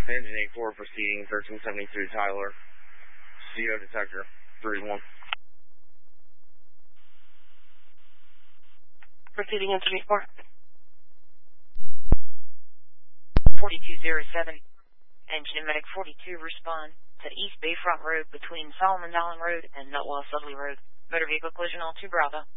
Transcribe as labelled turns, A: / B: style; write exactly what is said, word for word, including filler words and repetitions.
A: Engine eight four proceeding, thirteen seventy-three Tyler. C O detector, three one.
B: Proceeding engine eight four.
C: forty-two oh seven. Engine medic forty-two respond to East Bayfront Road between Solomon Dowling Road and Nutwell Sudley Road. Motor vehicle collision all two Bravo.